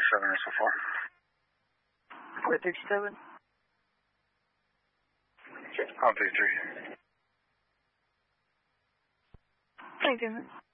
437 or so far. 437. I'll take 3. Thank you.